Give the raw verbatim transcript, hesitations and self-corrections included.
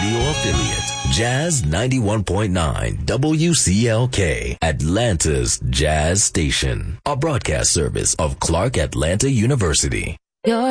radio affiliate, Jazz ninety-one point nine W C L K, Atlanta's Jazz Station, a broadcast service of Clark Atlanta University. Your